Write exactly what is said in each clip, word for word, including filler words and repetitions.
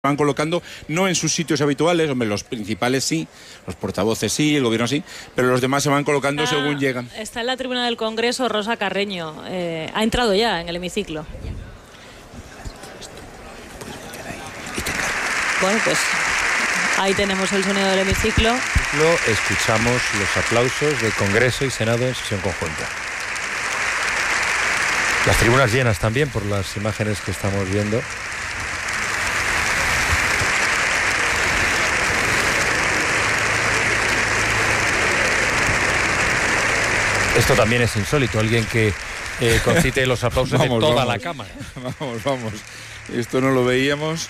van colocando no en sus sitios habituales, hombre, los principales sí, los portavoces sí, el gobierno sí, pero los demás se van colocando está, según llegan. Está en la tribuna del Congreso Rosa Carreño, eh, ha entrado ya en el hemiciclo. Bueno, pues ahí tenemos el sonido del hemiciclo. Escuchamos los aplausos de Congreso y Senado en sesión conjunta. Las tribunas llenas también por las imágenes que estamos viendo. Esto también es insólito, alguien que eh, concite los aplausos vamos, de toda vamos, la Cámara. Vamos, vamos. Esto no lo veíamos.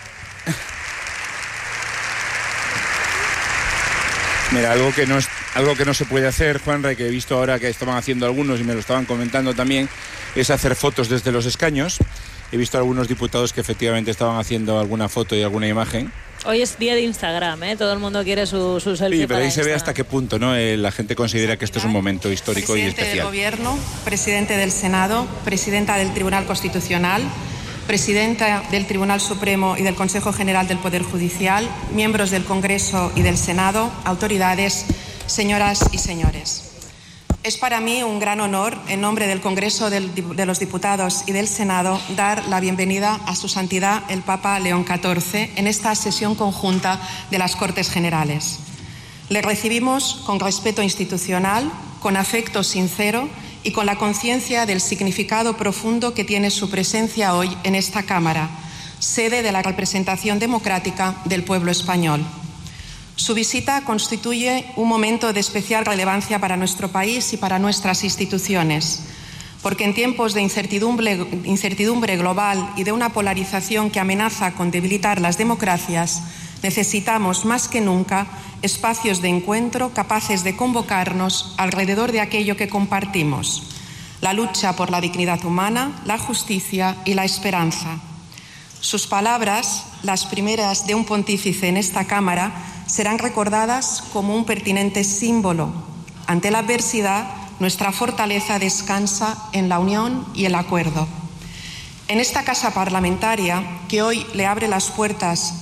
Mira, algo que no es, algo que no se puede hacer, Juanra, que he visto ahora que estaban haciendo algunos y me lo estaban comentando también, es hacer fotos desde los escaños. He visto algunos diputados que efectivamente estaban haciendo alguna foto y alguna imagen. Hoy es día de Instagram, ¿eh? Todo el mundo quiere su, su selfie. Sí, pero ahí para se Instagram. ve hasta qué punto, ¿no? Eh, la gente considera que esto es un momento histórico y especial. Presidente del Gobierno, presidente del Senado, presidenta del Tribunal Constitucional, presidenta del Tribunal Supremo y del Consejo General del Poder Judicial, miembros del Congreso y del Senado, autoridades, señoras y señores. Es para mí un gran honor, en nombre del Congreso del, de los Diputados y del Senado, dar la bienvenida a Su Santidad el Papa León catorce en esta sesión conjunta de las Cortes Generales. Le recibimos con respeto institucional, con afecto sincero y con la conciencia del significado profundo que tiene su presencia hoy en esta Cámara, sede de la representación democrática del pueblo español. Su visita constituye un momento de especial relevancia para nuestro país y para nuestras instituciones, porque en tiempos de incertidumbre, incertidumbre global y de una polarización que amenaza con debilitar las democracias, necesitamos más que nunca espacios de encuentro capaces de convocarnos alrededor de aquello que compartimos: la lucha por la dignidad humana, la justicia y la esperanza. Sus palabras, las primeras de un pontífice en esta Cámara, serán recordadas como un pertinente símbolo. Ante la adversidad, nuestra fortaleza descansa en la unión y el acuerdo. En esta casa parlamentaria, que hoy le abre las puertas,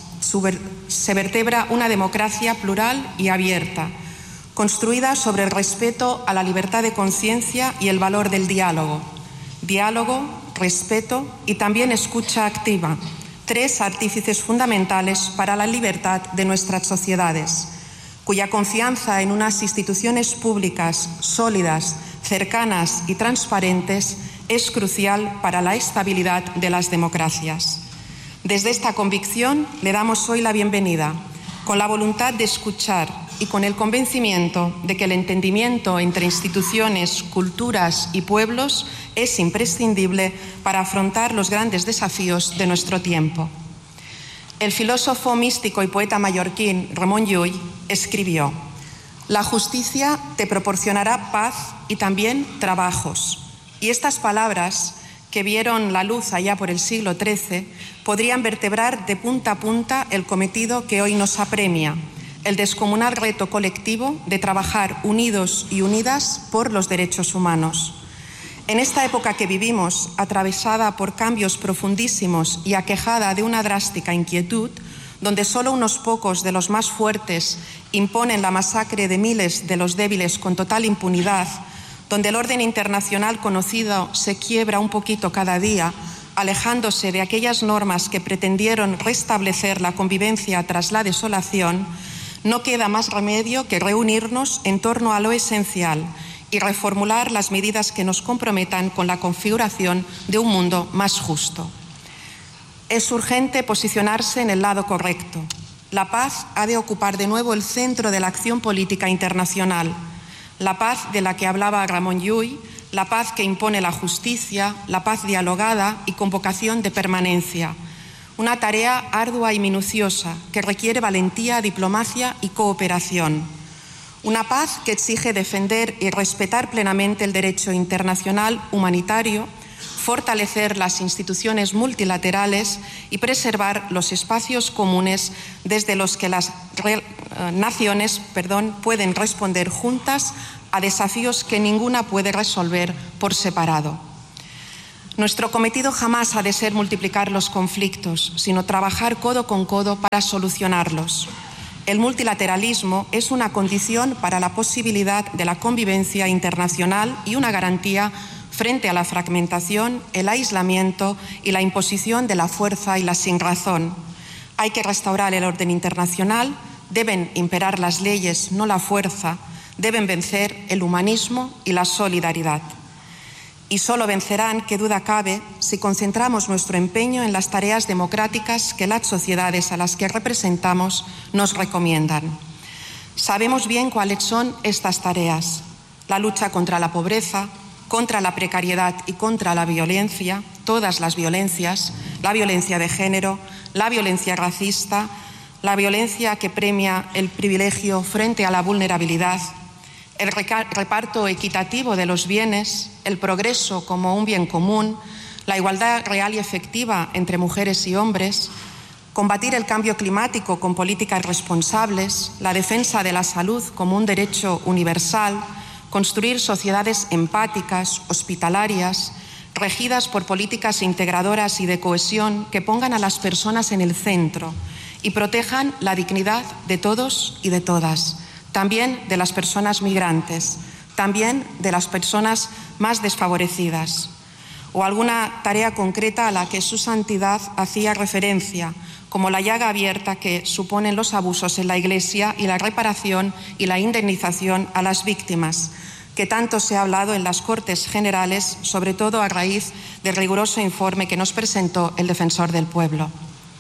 se vertebra una democracia plural y abierta, construida sobre el respeto a la libertad de conciencia y el valor del diálogo. Diálogo, respeto y también escucha activa. Tres artífices fundamentales para la libertad de nuestras sociedades, cuya confianza en unas instituciones públicas sólidas, cercanas y transparentes es crucial para la estabilidad de las democracias. Desde esta convicción le damos hoy la bienvenida, con la voluntad de escuchar y con el convencimiento de que el entendimiento entre instituciones, culturas y pueblos es imprescindible para afrontar los grandes desafíos de nuestro tiempo. El filósofo místico y poeta mallorquín Ramon Llull escribió: «La justicia te proporcionará paz y también trabajos». Y estas palabras, que vieron la luz allá por el siglo trece, podrían vertebrar de punta a punta el cometido que hoy nos apremia: el descomunal reto colectivo de trabajar unidos y unidas por los derechos humanos. En esta época que vivimos, atravesada por cambios profundísimos y aquejada de una drástica inquietud, donde solo unos pocos de los más fuertes imponen la masacre de miles de los débiles con total impunidad, donde el orden internacional conocido se quiebra un poquito cada día, alejándose de aquellas normas que pretendieron restablecer la convivencia tras la desolación, no queda más remedio que reunirnos en torno a lo esencial y reformular las medidas que nos comprometan con la configuración de un mundo más justo. Es urgente posicionarse en el lado correcto. La paz ha de ocupar de nuevo el centro de la acción política internacional. La paz de la que hablaba Ramon Llull, la paz que impone la justicia, la paz dialogada y con vocación de permanencia. Una tarea ardua y minuciosa que requiere valentía, diplomacia y cooperación. Una paz que exige defender y respetar plenamente el derecho internacional humanitario, fortalecer las instituciones multilaterales y preservar los espacios comunes desde los que las re, eh, naciones perdón, pueden responder juntas a desafíos que ninguna puede resolver por separado. Nuestro cometido jamás ha de ser multiplicar los conflictos, sino trabajar codo con codo para solucionarlos. El multilateralismo es una condición para la posibilidad de la convivencia internacional y una garantía frente a la fragmentación, el aislamiento y la imposición de la fuerza y la sinrazón. Hay que restaurar el orden internacional, deben imperar las leyes, no la fuerza, deben vencer el humanismo y la solidaridad. Y solo vencerán, qué duda cabe, si concentramos nuestro empeño en las tareas democráticas que las sociedades a las que representamos nos recomiendan. Sabemos bien cuáles son estas tareas: la lucha contra la pobreza, contra la precariedad y contra la violencia, todas las violencias, la violencia de género, la violencia racista, la violencia que premia el privilegio frente a la vulnerabilidad, el reparto equitativo de los bienes, el progreso como un bien común, la igualdad real y efectiva entre mujeres y hombres, combatir el cambio climático con políticas responsables, la defensa de la salud como un derecho universal, construir sociedades empáticas, hospitalarias, regidas por políticas integradoras y de cohesión que pongan a las personas en el centro y protejan la dignidad de todos y de todas, también de las personas migrantes, también de las personas más desfavorecidas. O alguna tarea concreta a la que su santidad hacía referencia, como la llaga abierta que suponen los abusos en la Iglesia y la reparación y la indemnización a las víctimas, que tanto se ha hablado en las Cortes Generales, sobre todo a raíz del riguroso informe que nos presentó el Defensor del Pueblo.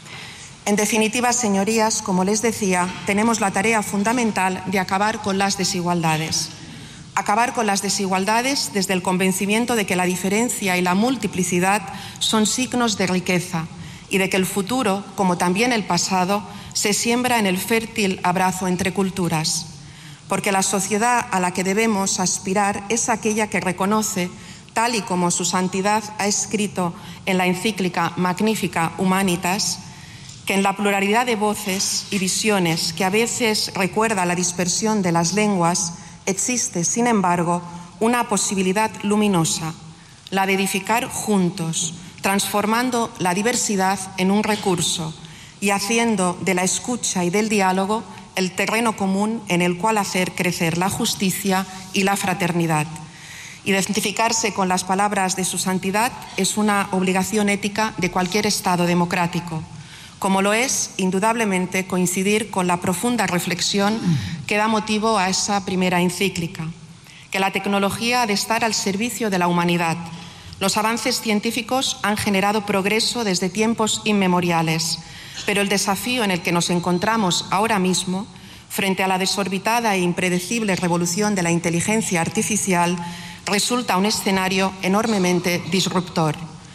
En definitiva, señorías, como les decía, tenemos la tarea fundamental de acabar con las desigualdades. Acabar con las desigualdades desde el convencimiento de que la diferencia y la multiplicidad son signos de riqueza y de que el futuro, como también el pasado, se siembra en el fértil abrazo entre culturas. Porque la sociedad a la que debemos aspirar es aquella que reconoce, tal y como su santidad ha escrito en la encíclica Magnificat Humanitas, que en la pluralidad de voces y visiones que a veces recuerda la dispersión de las lenguas, existe, sin embargo, una posibilidad luminosa, la de edificar juntos, transformando la diversidad en un recurso y haciendo de la escucha y del diálogo el terreno común en el cual hacer crecer la justicia y la fraternidad. Identificarse con las palabras de su santidad es una obligación ética de cualquier Estado democrático, como lo es, indudablemente, coincidir con la profunda reflexión que da motivo a esa primera encíclica, que la tecnología ha de estar al servicio de la humanidad. Los avances científicos han generado progreso desde tiempos inmemoriales, pero el desafío en el que nos encontramos ahora mismo, frente a la desorbitada e impredecible revolución de la inteligencia artificial, resulta un escenario enormemente disruptor.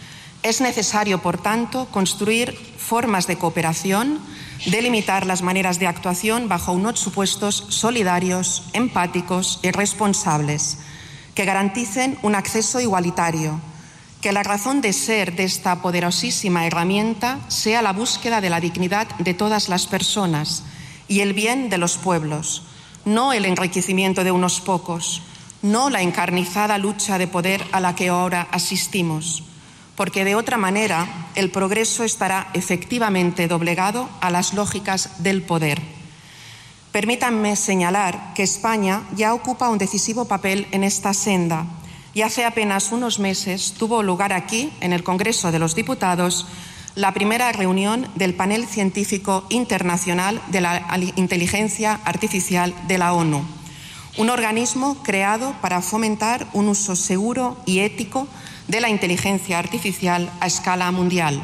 Es necesario, por tanto, construir formas de cooperación, delimitar las maneras de actuación bajo unos supuestos solidarios, empáticos y responsables, que garanticen un acceso igualitario, que la razón de ser de esta poderosísima herramienta sea la búsqueda de la dignidad de todas las personas y el bien de los pueblos, no el enriquecimiento de unos pocos, no la encarnizada lucha de poder a la que ahora asistimos, porque de otra manera el progreso estará efectivamente doblegado a las lógicas del poder. Permítanme señalar que España ya ocupa un decisivo papel en esta senda y hace apenas unos meses tuvo lugar aquí, en el Congreso de los Diputados, la primera reunión del Panel Científico Internacional de la Inteligencia Artificial de la ONU, un organismo creado para fomentar un uso seguro y ético de la inteligencia artificial a escala mundial.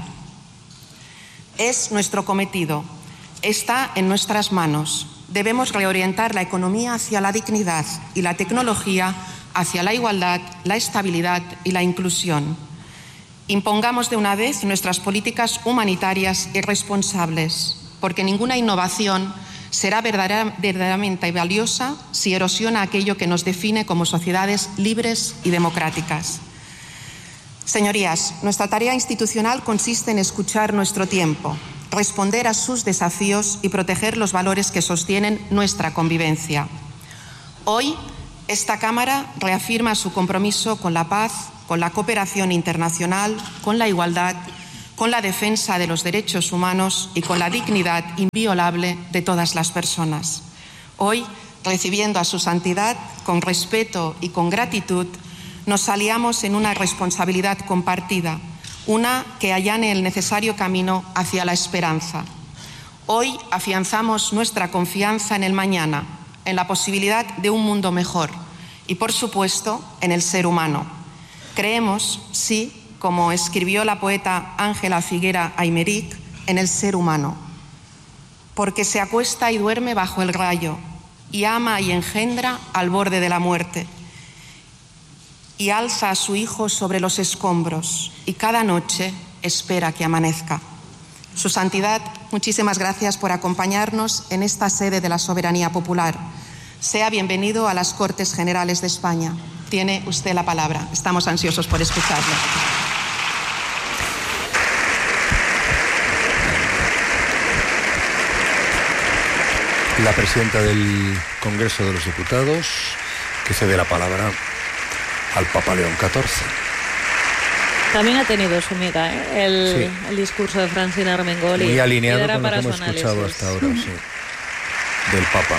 Es nuestro cometido, está en nuestras manos. Debemos reorientar la economía hacia la dignidad y la tecnología hacia la igualdad, la estabilidad y la inclusión. Impongamos de una vez nuestras políticas humanitarias y responsables, porque ninguna innovación será verdaderamente valiosa si erosiona aquello que nos define como sociedades libres y democráticas. Señorías, nuestra tarea institucional consiste en escuchar nuestro tiempo, responder a sus desafíos y proteger los valores que sostienen nuestra convivencia. Hoy, esta Cámara reafirma su compromiso con la paz, con la cooperación internacional, con la igualdad, con la defensa de los derechos humanos y con la dignidad inviolable de todas las personas. Hoy, recibiendo a su santidad con respeto y con gratitud, nos aliamos en una responsabilidad compartida, una que allane el necesario camino hacia la esperanza. Hoy afianzamos nuestra confianza en el mañana, en la posibilidad de un mundo mejor y, por supuesto, en el ser humano. Creemos, sí, como escribió la poeta Ángela Figuera Aymeric, en el ser humano, porque se acuesta y duerme bajo el rayo y ama y engendra al borde de la muerte y alza a su hijo sobre los escombros y cada noche espera que amanezca. Su Santidad, muchísimas gracias por acompañarnos en esta sede de la soberanía popular. Sea bienvenido a las Cortes Generales de España. Tiene usted la palabra. Estamos ansiosos por escucharlo. La presidenta del Congreso de los Diputados, que cede la palabra al Papa León catorce. También ha tenido su miga, ¿eh? el, sí. el discurso de Francina Armengol. Muy alineado con lo que hemos escuchado hasta ahora, sí, del Papa.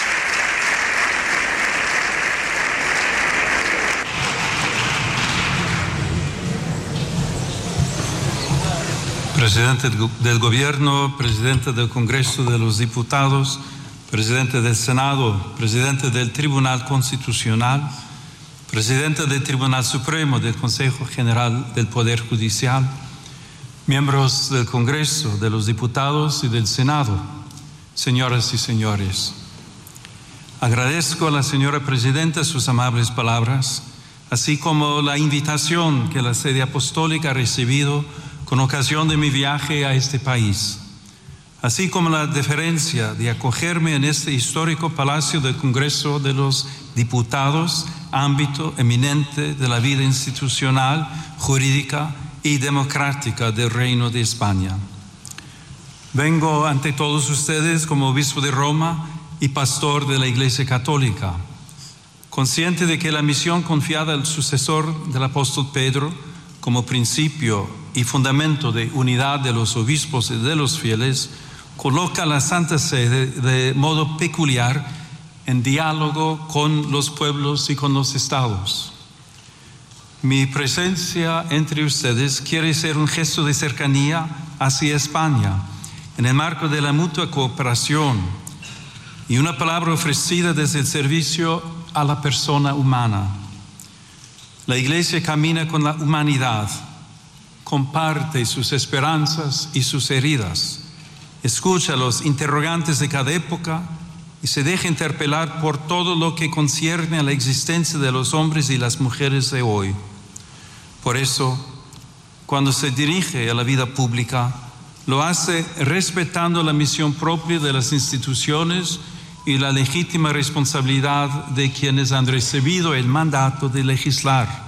Presidente del Gobierno, Presidente del Congreso de los Diputados, Presidente del Senado, Presidente del Tribunal Constitucional, Presidente del Tribunal Supremo del Consejo General del Poder Judicial, miembros del Congreso, de los Diputados y del Senado, señoras y señores. Agradezco a la señora Presidenta sus amables palabras, así como la invitación que la Sede Apostólica ha recibido con ocasión de mi viaje a este país, así como la deferencia de acogerme en este histórico Palacio del Congreso de los Diputados, ámbito eminente de la vida institucional, jurídica y democrática del Reino de España. Vengo ante todos ustedes como obispo de Roma y pastor de la Iglesia Católica, consciente de que la misión confiada al sucesor del apóstol Pedro como principio y fundamento de unidad de los obispos y de los fieles, coloca a la Santa Sede de modo peculiar en diálogo con los pueblos y con los estados. Mi presencia entre ustedes quiere ser un gesto de cercanía hacia España, en el marco de la mutua cooperación y una palabra ofrecida desde el servicio a la persona humana. La Iglesia camina con la humanidad, comparte sus esperanzas y sus heridas, escucha los interrogantes de cada época y se deja interpelar por todo lo que concierne a la existencia de los hombres y las mujeres de hoy. Por eso, cuando se dirige a la vida pública, lo hace respetando la misión propia de las instituciones y la legítima responsabilidad de quienes han recibido el mandato de legislar.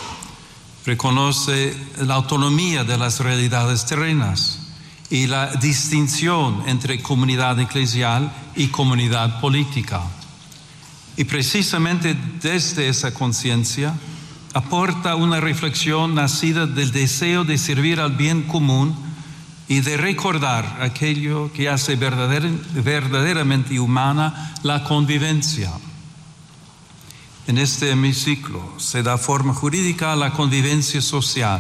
Reconoce la autonomía de las realidades terrenas y la distinción entre comunidad eclesial y comunidad política. Y precisamente desde esa conciencia aporta una reflexión nacida del deseo de servir al bien común y de recordar aquello que hace verdader, verdaderamente humana la convivencia. En este hemiciclo se da forma jurídica a la convivencia social.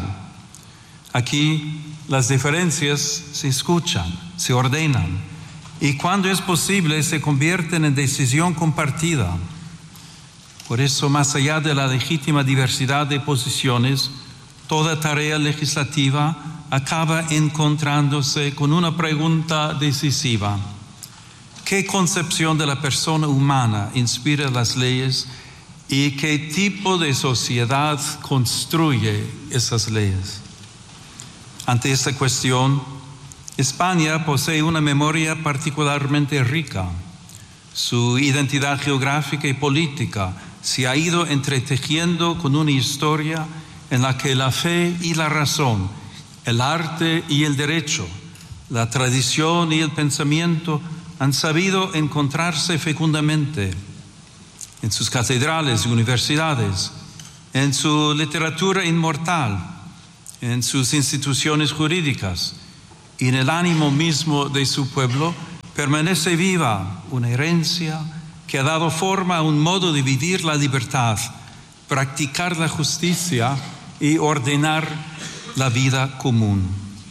Aquí las diferencias se escuchan, se ordenan y cuando es posible se convierten en decisión compartida. Por eso, más allá de la legítima diversidad de posiciones, toda tarea legislativa acaba encontrándose con una pregunta decisiva. ¿Qué concepción de la persona humana inspira las leyes y qué tipo de sociedad construye esas leyes? Ante esta cuestión, España posee una memoria particularmente rica. Su identidad geográfica y política se ha ido entretejiendo con una historia en la que la fe y la razón, el arte y el derecho, la tradición y el pensamiento han sabido encontrarse fecundamente. En sus catedrales y universidades, en su literatura inmortal, en sus instituciones jurídicas y en el ánimo mismo de su pueblo, permanece viva una herencia que ha dado forma a un modo de vivir la libertad, practicar la justicia y ordenar la vida común.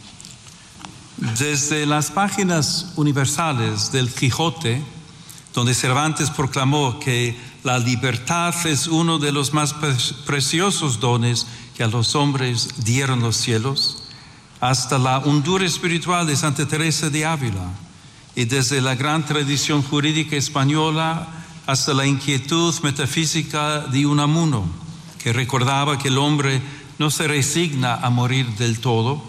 Desde las páginas universales del Quijote, donde Cervantes proclamó que la libertad es uno de los más preciosos dones que a los hombres dieron los cielos, hasta la hondura espiritual de Santa Teresa de Ávila, y desde la gran tradición jurídica española hasta la inquietud metafísica de Unamuno, que recordaba que el hombre no se resigna a morir del todo,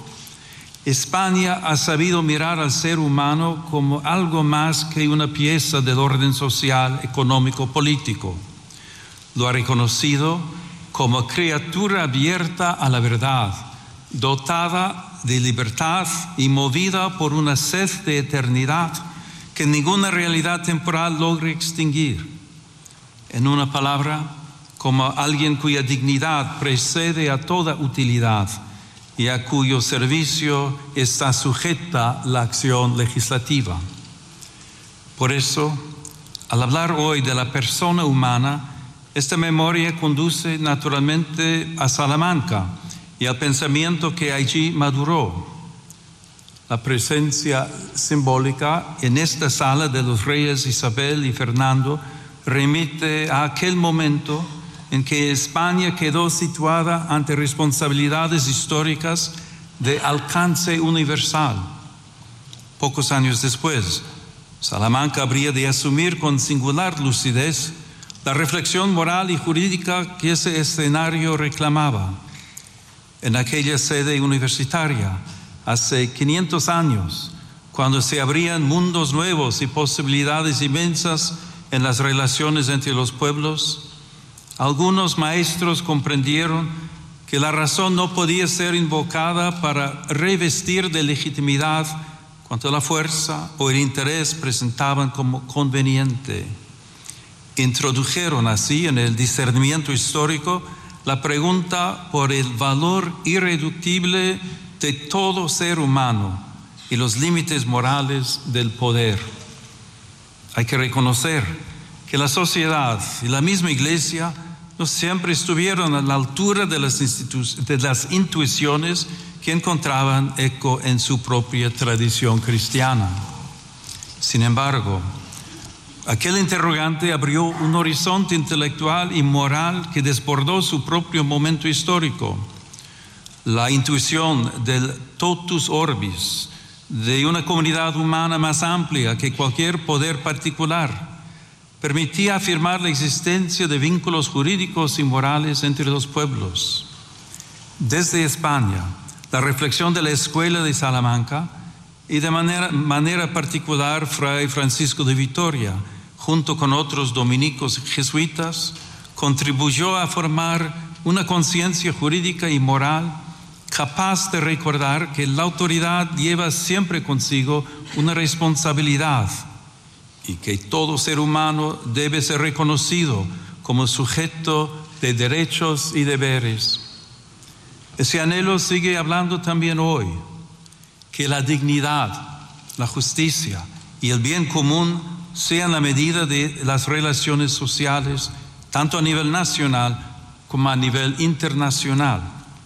España ha sabido mirar al ser humano como algo más que una pieza del orden social, económico, político. Lo ha reconocido como criatura abierta a la verdad, dotada de libertad y movida por una sed de eternidad que ninguna realidad temporal logra extinguir. En una palabra, como alguien cuya dignidad precede a toda utilidad y a cuyo servicio está sujeta la acción legislativa. Por eso, al hablar hoy de la persona humana, esta memoria conduce naturalmente a Salamanca y al pensamiento que allí maduró. La presencia simbólica en esta sala de los reyes Isabel y Fernando remite a aquel momento en que España quedó situada ante responsabilidades históricas de alcance universal. Pocos años después, Salamanca habría de asumir con singular lucidez la reflexión moral y jurídica que ese escenario reclamaba. En aquella sede universitaria, hace quinientos años, cuando se abrían mundos nuevos y posibilidades inmensas en las relaciones entre los pueblos, algunos maestros comprendieron que la razón no podía ser invocada para revestir de legitimidad cuanto la fuerza o el interés presentaban como conveniente. Introdujeron así en el discernimiento histórico la pregunta por el valor irreductible de todo ser humano y los límites morales del poder. Hay que reconocer que la sociedad y la misma Iglesia no siempre estuvieron a la altura de las, institu- de las intuiciones que encontraban eco en su propia tradición cristiana. Sin embargo, aquel interrogante abrió un horizonte intelectual y moral que desbordó su propio momento histórico. La intuición del totus orbis, de una comunidad humana más amplia que cualquier poder particular, permitía afirmar la existencia de vínculos jurídicos y morales entre los pueblos. Desde España, la reflexión de la Escuela de Salamanca y de manera, manera particular Fray Francisco de Vitoria, junto con otros dominicos jesuitas, contribuyó a formar una conciencia jurídica y moral capaz de recordar que la autoridad lleva siempre consigo una responsabilidad y que todo ser humano debe ser reconocido como sujeto de derechos y deberes. Ese anhelo sigue hablando también hoy, que la dignidad, la justicia y el bien común sean la medida de las relaciones sociales, tanto a nivel nacional como a nivel internacional.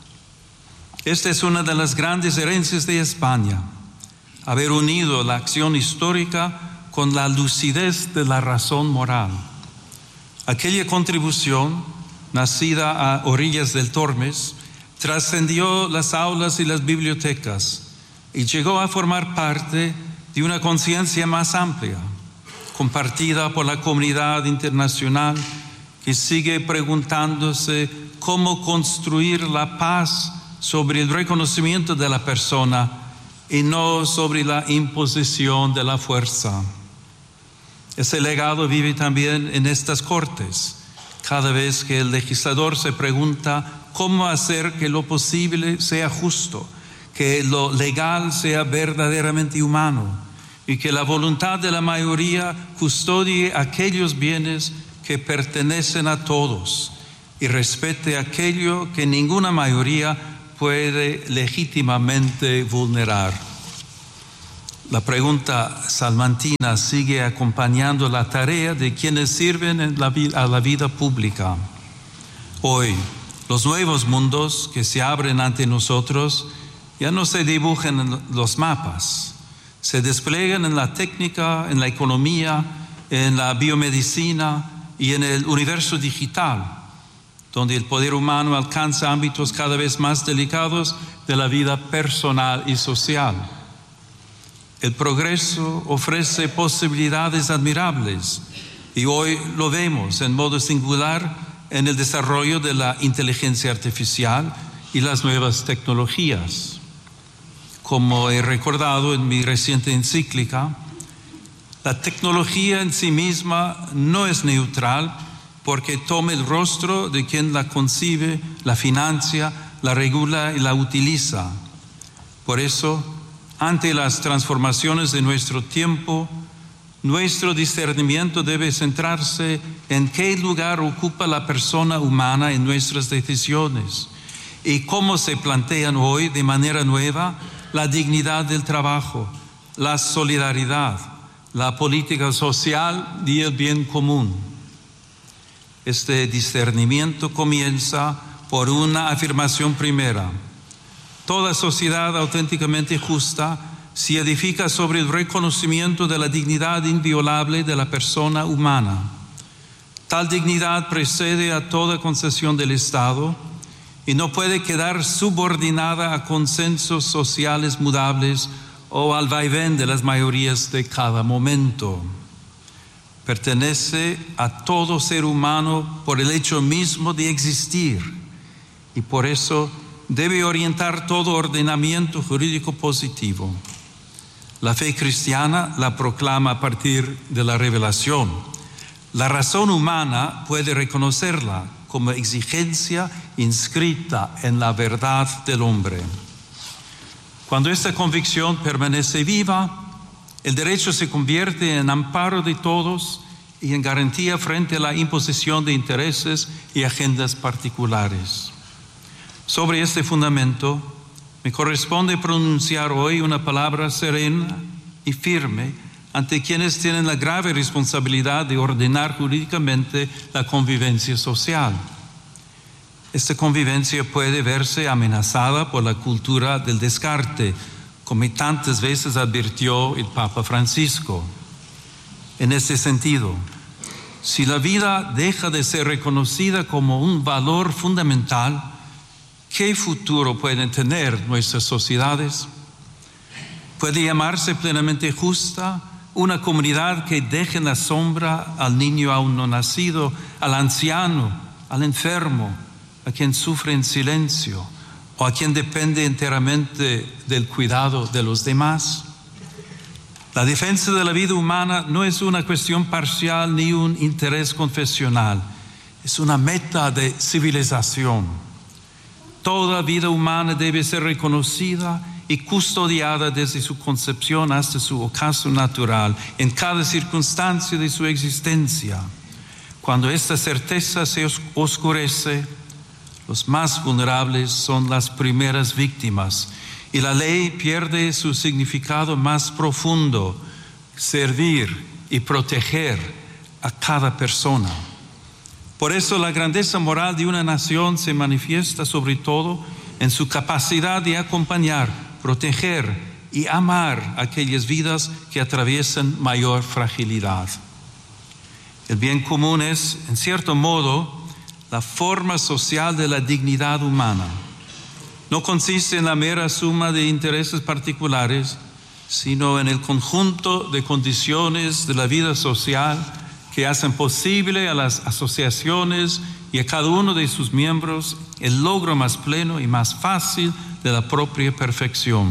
Esta es una de las grandes herencias de España, haber unido la acción histórica con la lucidez de la razón moral. Aquella contribución, nacida a orillas del Tormes, trascendió las aulas y las bibliotecas y llegó a formar parte de una conciencia más amplia, compartida por la comunidad internacional que sigue preguntándose cómo construir la paz sobre el reconocimiento de la persona y no sobre la imposición de la fuerza. Ese legado vive también en estas cortes, cada vez que el legislador se pregunta cómo hacer que lo posible sea justo, que lo legal sea verdaderamente humano y que la voluntad de la mayoría custodie aquellos bienes que pertenecen a todos y respete aquello que ninguna mayoría puede legítimamente vulnerar. La pregunta salmantina sigue acompañando la tarea de quienes sirven en la vi- a la vida pública. Hoy, los nuevos mundos que se abren ante nosotros ya no se dibujan en los mapas, se despliegan en la técnica, en la economía, en la biomedicina y en el universo digital, donde el poder humano alcanza ámbitos cada vez más delicados de la vida personal y social. El progreso ofrece posibilidades admirables y hoy lo vemos en modo singular en el desarrollo de la inteligencia artificial y las nuevas tecnologías. Como he recordado en mi reciente encíclica, la tecnología en sí misma no es neutral porque toma el rostro de quien la concibe, la financia, la regula y la utiliza. Por eso, ante las transformaciones de nuestro tiempo, nuestro discernimiento debe centrarse en qué lugar ocupa la persona humana en nuestras decisiones y cómo se plantean hoy de manera nueva la dignidad del trabajo, la solidaridad, la política social y el bien común. Este discernimiento comienza por una afirmación primera. Toda sociedad auténticamente justa se edifica sobre el reconocimiento de la dignidad inviolable de la persona humana. Tal dignidad precede a toda concesión del Estado y no puede quedar subordinada a consensos sociales mudables o al vaivén de las mayorías de cada momento. Pertenece a todo ser humano por el hecho mismo de existir y por eso debe orientar todo ordenamiento jurídico positivo. La fe cristiana la proclama a partir de la revelación. La razón humana puede reconocerla como exigencia inscrita en la verdad del hombre. Cuando esta convicción permanece viva, el derecho se convierte en amparo de todos y en garantía frente a la imposición de intereses y agendas particulares. Sobre este fundamento, me corresponde pronunciar hoy una palabra serena y firme ante quienes tienen la grave responsabilidad de ordenar jurídicamente la convivencia social. Esta convivencia puede verse amenazada por la cultura del descarte, como tantas veces advirtió el Papa Francisco. En ese sentido, si la vida deja de ser reconocida como un valor fundamental, ¿qué futuro pueden tener nuestras sociedades? ¿Puede llamarse plenamente justa una comunidad que deje en la sombra al niño aún no nacido, al anciano, al enfermo, a quien sufre en silencio o a quien depende enteramente del cuidado de los demás? La defensa de la vida humana no es una cuestión parcial ni un interés confesional, es una meta de civilización. Toda vida humana debe ser reconocida y custodiada desde su concepción hasta su ocaso natural, en cada circunstancia de su existencia. Cuando esta certeza se oscurece, los más vulnerables son las primeras víctimas y la ley pierde su significado más profundo, servir y proteger a cada persona. Por eso la grandeza moral de una nación se manifiesta sobre todo en su capacidad de acompañar, proteger y amar aquellas vidas que atraviesan mayor fragilidad. El bien común es, en cierto modo, la forma social de la dignidad humana. No consiste en la mera suma de intereses particulares, sino en el conjunto de condiciones de la vida social que hacen posible a las asociaciones y a cada uno de sus miembros el logro más pleno y más fácil de la propia perfección.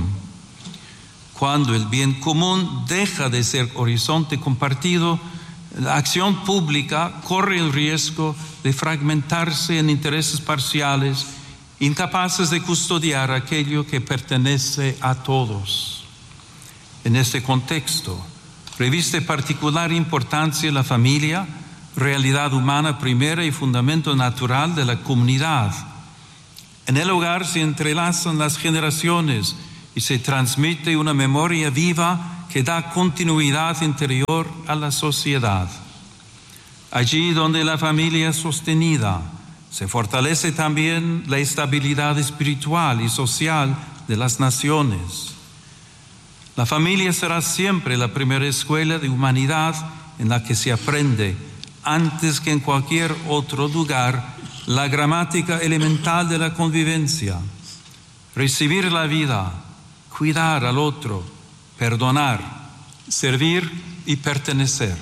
Cuando el bien común deja de ser horizonte compartido, la acción pública corre el riesgo de fragmentarse en intereses parciales, incapaces de custodiar aquello que pertenece a todos. En este contexto, reviste particular importancia la familia, realidad humana primera y fundamento natural de la comunidad. En el hogar se entrelazan las generaciones y se transmite una memoria viva que da continuidad interior a la sociedad. Allí donde la familia es sostenida, se fortalece también la estabilidad espiritual y social de las naciones. La familia será siempre la primera escuela de humanidad en la que se aprende, antes que en cualquier otro lugar, la gramática elemental de la convivencia. Recibir la vida, cuidar al otro, perdonar, servir y pertenecer.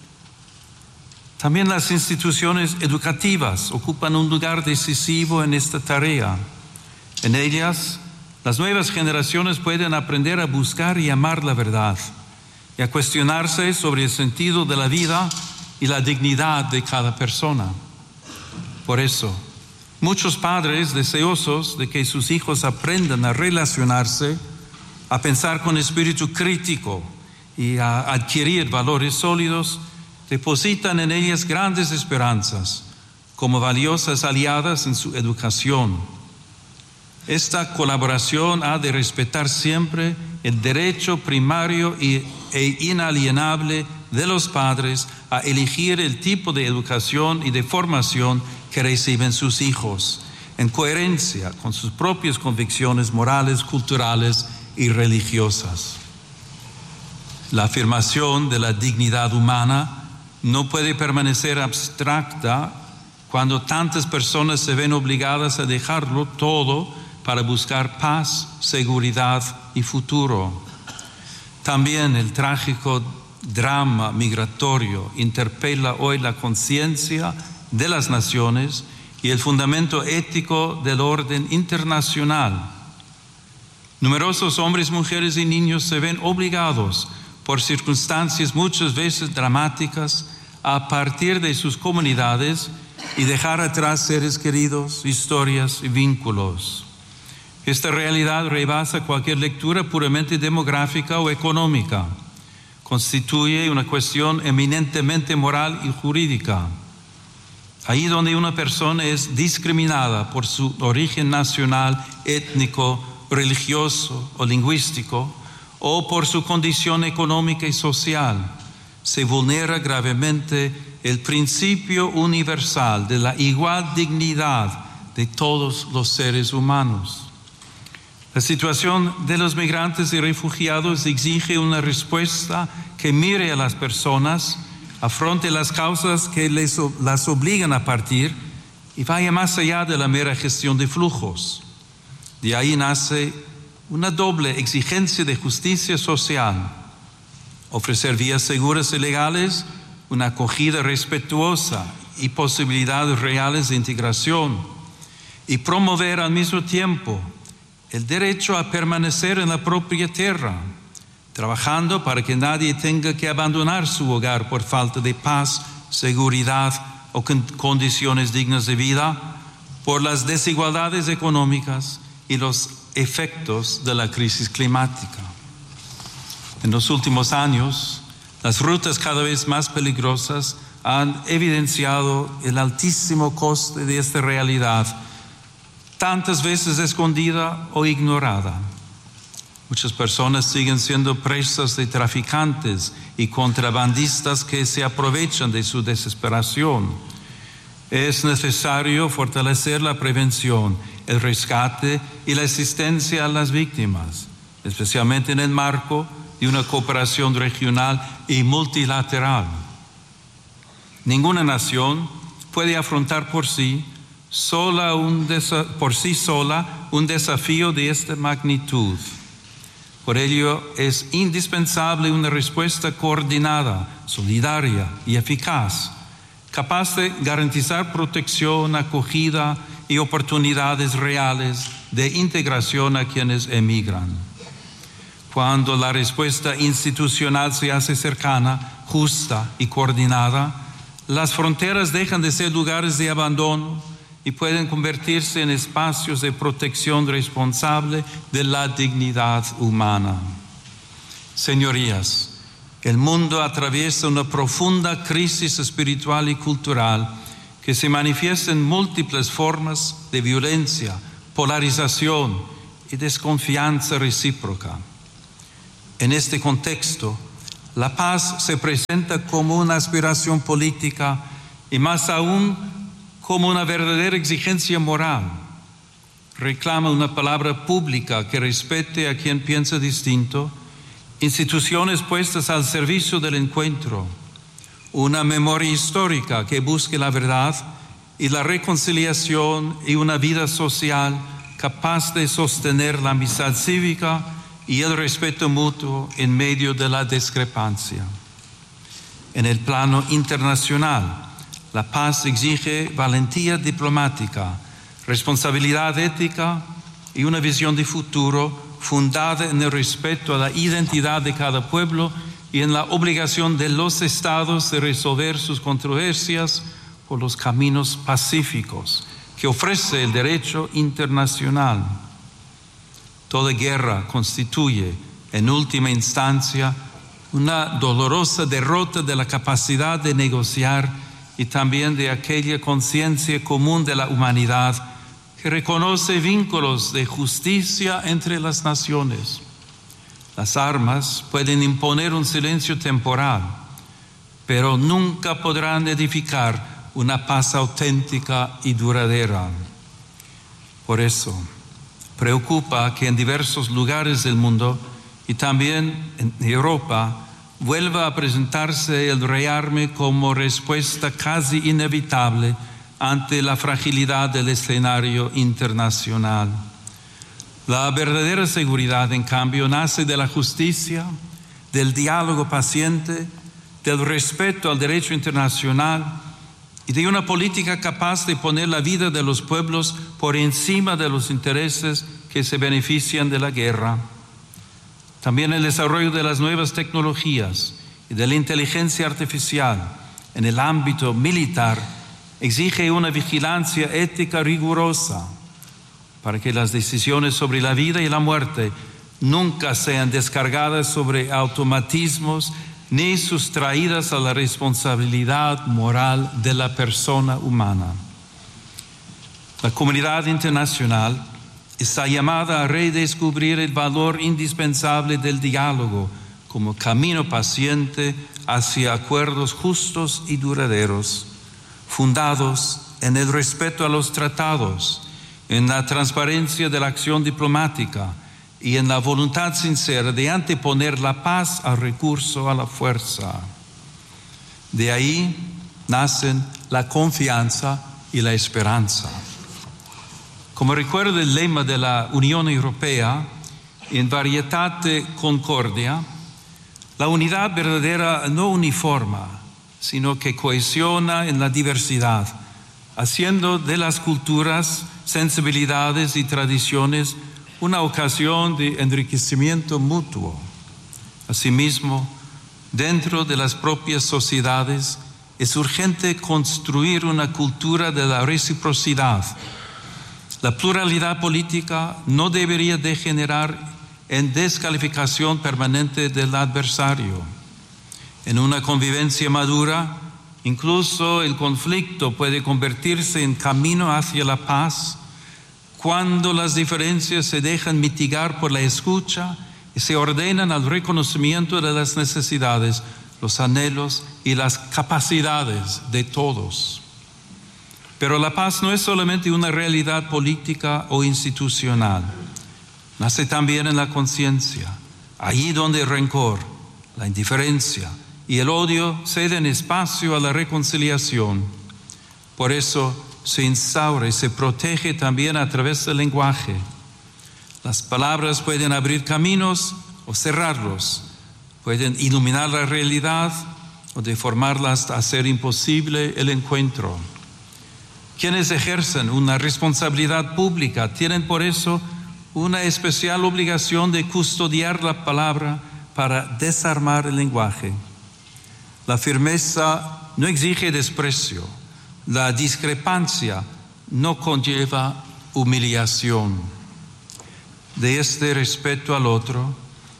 También las instituciones educativas ocupan un lugar decisivo en esta tarea. En ellas, las nuevas generaciones pueden aprender a buscar y amar la verdad y a cuestionarse sobre el sentido de la vida y la dignidad de cada persona. Por eso, muchos padres deseosos de que sus hijos aprendan a relacionarse, a pensar con espíritu crítico y a adquirir valores sólidos, depositan en ellas grandes esperanzas como valiosas aliadas en su educación. Esta colaboración ha de respetar siempre el derecho primario e inalienable de los padres a elegir el tipo de educación y de formación que reciben sus hijos, en coherencia con sus propias convicciones morales, culturales y religiosas. La afirmación de la dignidad humana no puede permanecer abstracta cuando tantas personas se ven obligadas a dejarlo todo para buscar paz, seguridad y futuro. También el trágico drama migratorio interpela hoy la conciencia de las naciones y el fundamento ético del orden internacional. Numerosos hombres, mujeres y niños se ven obligados por circunstancias muchas veces dramáticas a partir de sus comunidades y dejar atrás seres queridos, historias y vínculos. Esta realidad rebasa cualquier lectura puramente demográfica o económica. Constituye una cuestión eminentemente moral y jurídica. Ahí donde una persona es discriminada por su origen nacional, étnico, religioso o lingüístico, o por su condición económica y social, se vulnera gravemente el principio universal de la igual dignidad de todos los seres humanos. La situación de los migrantes y refugiados exige una respuesta que mire a las personas, afronte las causas que les, las obligan a partir y vaya más allá de la mera gestión de flujos. De ahí nace una doble exigencia de justicia social: ofrecer vías seguras y legales, una acogida respetuosa y posibilidades reales de integración, y promover al mismo tiempo el derecho a permanecer en la propia tierra, trabajando para que nadie tenga que abandonar su hogar por falta de paz, seguridad o condiciones dignas de vida, por las desigualdades económicas y los efectos de la crisis climática. En los últimos años, las rutas cada vez más peligrosas han evidenciado el altísimo coste de esta realidad, tantas veces escondida o ignorada. Muchas personas siguen siendo presas de traficantes y contrabandistas que se aprovechan de su desesperación. Es necesario fortalecer la prevención, el rescate y la asistencia a las víctimas, especialmente en el marco de una cooperación regional y multilateral. Ninguna nación puede afrontar por sí sola un desa- por sí sola un desafío de esta magnitud. Por ello es indispensable una respuesta coordinada, solidaria y eficaz, capaz de garantizar protección, acogida y oportunidades reales de integración a quienes emigran. Cuando la respuesta institucional se hace cercana, justa y coordinada, las fronteras dejan de ser lugares de abandono y pueden convertirse en espacios de protección responsable de la dignidad humana. Señorías, El mundo atraviesa una profunda crisis espiritual y cultural que se manifiesta en múltiples formas de violencia, polarización y desconfianza recíproca. En este contexto, la paz se presenta como una aspiración política y más aún como una verdadera exigencia moral. Reclama una palabra pública que respete a quien piensa distinto, instituciones puestas al servicio del encuentro, una memoria histórica que busque la verdad y la reconciliación y una vida social capaz de sostener la amistad cívica y el respeto mutuo en medio de la discrepancia. En el plano internacional, la paz exige valentía diplomática, responsabilidad ética y una visión de futuro fundada en el respeto a la identidad de cada pueblo y en la obligación de los estados de resolver sus controversias por los caminos pacíficos que ofrece el derecho internacional. Toda guerra constituye, en última instancia, una dolorosa derrota de la capacidad de negociar y también de aquella conciencia común de la humanidad que reconoce vínculos de justicia entre las naciones. Las armas pueden imponer un silencio temporal, pero nunca podrán edificar una paz auténtica y duradera. Por eso, preocupa que en diversos lugares del mundo y también en Europa vuelva a presentarse el rearme como respuesta casi inevitable ante la fragilidad del escenario internacional. La verdadera seguridad, en cambio, nace de la justicia, del diálogo paciente, del respeto al derecho internacional y de una política capaz de poner la vida de los pueblos por encima de los intereses que se benefician de la guerra. También el desarrollo de las nuevas tecnologías y de la inteligencia artificial en el ámbito militar exige una vigilancia ética rigurosa para que las decisiones sobre la vida y la muerte nunca sean descargadas sobre automatismos ni sustraídas a la responsabilidad moral de la persona humana. La comunidad internacional está llamada a redescubrir el valor indispensable del diálogo como camino paciente hacia acuerdos justos y duraderos, fundados en el respeto a los tratados, en la transparencia de la acción diplomática y en la voluntad sincera de anteponer la paz al recurso a la fuerza. De ahí nacen la confianza y la esperanza. Como recuerda el lema de la Unión Europea, in varietate concordia, la unidad verdadera no uniforma, sino que cohesiona en la diversidad, haciendo de las culturas, sensibilidades y tradiciones una ocasión de enriquecimiento mutuo. Asimismo, dentro de las propias sociedades es urgente construir una cultura de la reciprocidad. La pluralidad política no debería degenerar en descalificación permanente del adversario. En una convivencia madura, incluso el conflicto puede convertirse en camino hacia la paz cuando las diferencias se dejan mitigar por la escucha y se ordenan al reconocimiento de las necesidades, los anhelos y las capacidades de todos. Pero la paz no es solamente una realidad política o institucional. Nace también en la conciencia, allí donde el rencor, la indiferencia y el odio ceden espacio a la reconciliación. Por eso se instaura y se protege también a través del lenguaje. Las palabras pueden abrir caminos o cerrarlos, pueden iluminar la realidad o deformarla hasta hacer imposible el encuentro. Quienes ejercen una responsabilidad pública tienen por eso una especial obligación de custodiar la palabra para desarmar el lenguaje. La firmeza no exige desprecio, la discrepancia no conlleva humillación. De este respeto al otro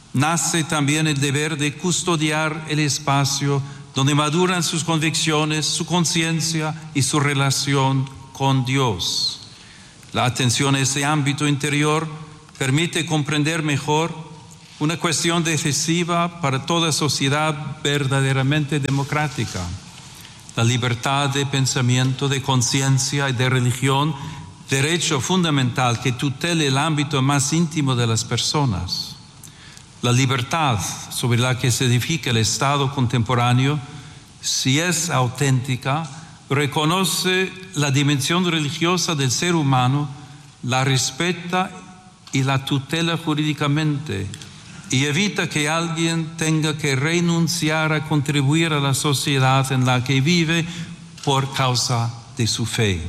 nace también el deber de custodiar el espacio donde maduran sus convicciones, su conciencia y su relación con Dios. La atención a ese ámbito interior permite comprender mejor una cuestión decisiva para toda sociedad verdaderamente democrática: la libertad de pensamiento, de conciencia y de religión, derecho fundamental que tutele el ámbito más íntimo de las personas. La libertad sobre la que se edifica el Estado contemporáneo, si es auténtica, reconoce la dimensión religiosa del ser humano, la respeta y la tutela jurídicamente, y evita que alguien tenga que renunciar a contribuir a la sociedad en la que vive por causa de su fe.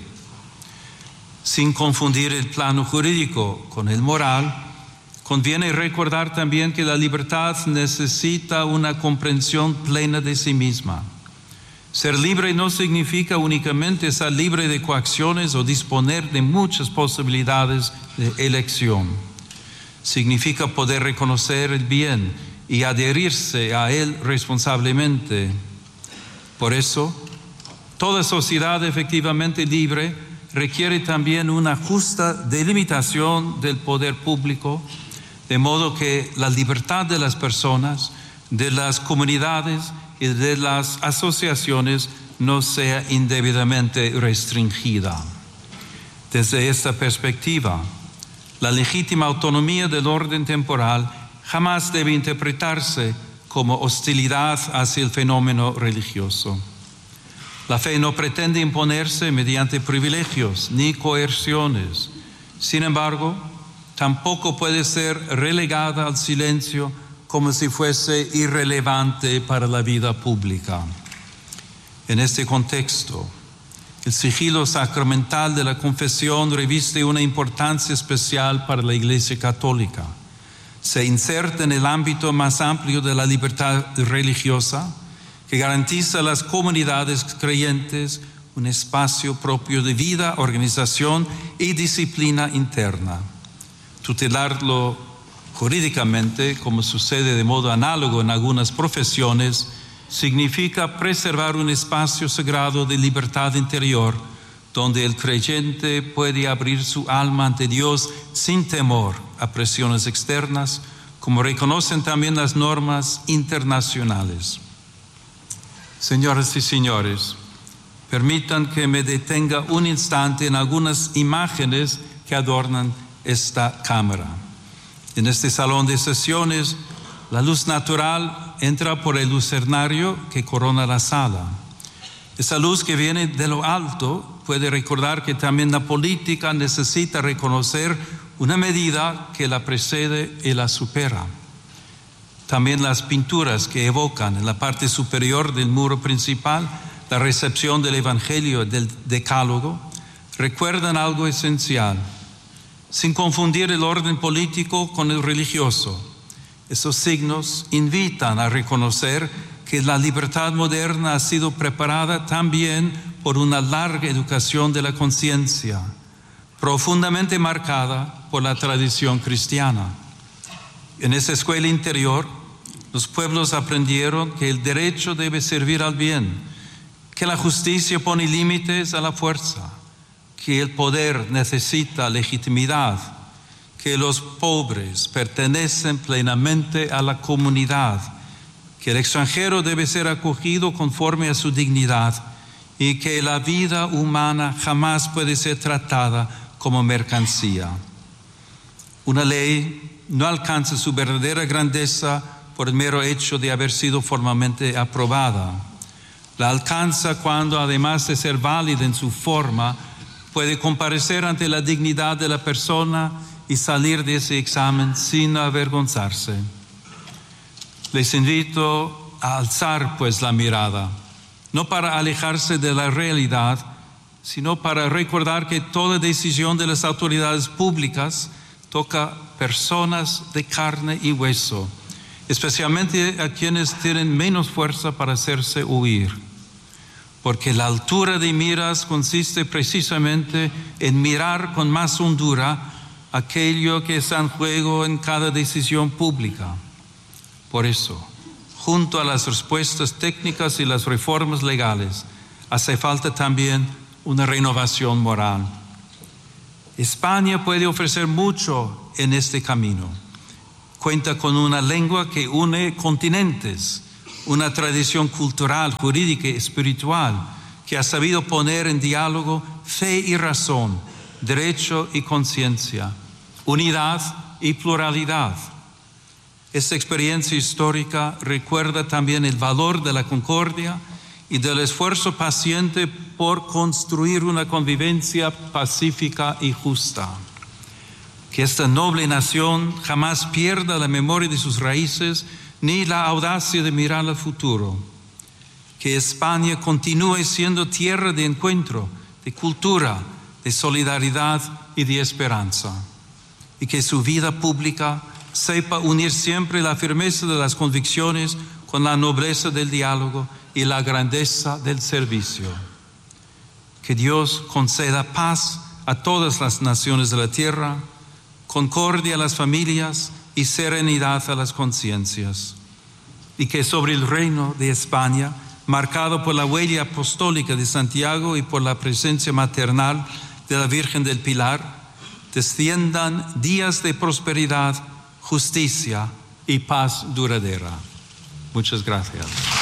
Sin confundir el plano jurídico con el moral, conviene recordar también que la libertad necesita una comprensión plena de sí misma. Ser libre no significa únicamente estar libre de coacciones o disponer de muchas posibilidades de elección. Significa poder reconocer el bien y adherirse a él responsablemente. Por eso, toda sociedad efectivamente libre requiere también una justa delimitación del poder público, de modo que la libertad de las personas, de las comunidades y de las asociaciones no sea indebidamente restringida. Desde esta perspectiva, la legítima autonomía del orden temporal jamás debe interpretarse como hostilidad hacia el fenómeno religioso. La fe no pretende imponerse mediante privilegios ni coerciones. Sin embargo, tampoco puede ser relegada al silencio como si fuese irrelevante para la vida pública. En este contexto, el sigilo sacramental de la confesión reviste una importancia especial para la Iglesia Católica. Se inserta en el ámbito más amplio de la libertad religiosa, que garantiza a las comunidades creyentes un espacio propio de vida, organización y disciplina interna. Tutelarlo jurídicamente, como sucede de modo análogo en algunas profesiones, significa preservar un espacio sagrado de libertad interior, donde el creyente puede abrir su alma ante Dios sin temor a presiones externas, como reconocen también las normas internacionales. Señoras y señores, permitan que me detenga un instante en algunas imágenes que adornan esta cámara. En este salón de sesiones, la luz natural entra por el lucernario que corona la sala. Esa luz que viene de lo alto puede recordar que también la política necesita reconocer una medida que la precede y la supera. También las pinturas que evocan en la parte superior del muro principal la recepción del Evangelio del Decálogo recuerdan algo esencial, sin confundir el orden político con el religioso. Esos signos invitan a reconocer que la libertad moderna ha sido preparada también por una larga educación de la conciencia, profundamente marcada por la tradición cristiana. En esa escuela interior, los pueblos aprendieron que el derecho debe servir al bien, que la justicia pone límites a la fuerza, que el poder necesita legitimidad, que los pobres pertenecen plenamente a la comunidad, que el extranjero debe ser acogido conforme a su dignidad y que la vida humana jamás puede ser tratada como mercancía. Una ley no alcanza su verdadera grandeza por el mero hecho de haber sido formalmente aprobada. La alcanza cuando, además de ser válida en su forma, puede comparecer ante la dignidad de la persona y salir de ese examen sin avergonzarse. Les invito a alzar pues la mirada, no para alejarse de la realidad, sino para recordar que toda decisión de las autoridades públicas toca personas de carne y hueso, especialmente a quienes tienen menos fuerza para hacerse oír. Porque la altura de miras consiste precisamente en mirar con más hondura aquello que está en juego en cada decisión pública. Por eso, junto a las respuestas técnicas y las reformas legales, hace falta también una renovación moral. España puede ofrecer mucho en este camino. Cuenta con una lengua que une continentes, una tradición cultural, jurídica y espiritual que ha sabido poner en diálogo fe y razón, derecho y conciencia, unidad y pluralidad. Esta experiencia histórica recuerda también el valor de la concordia y del esfuerzo paciente por construir una convivencia pacífica y justa. Que esta noble nación jamás pierda la memoria de sus raíces ni la audacia de mirar al futuro. Que España continúe siendo tierra de encuentro, de cultura, de solidaridad y de esperanza. Y que su vida pública sepa unir siempre la firmeza de las convicciones con la nobleza del diálogo y la grandeza del servicio. Que Dios conceda paz a todas las naciones de la tierra, concordia a las familias y serenidad a las conciencias. Y que sobre el reino de España, marcado por la huella apostólica de Santiago y por la presencia maternal de la Virgen del Pilar, desciendan días de prosperidad, justicia y paz duradera. Muchas gracias.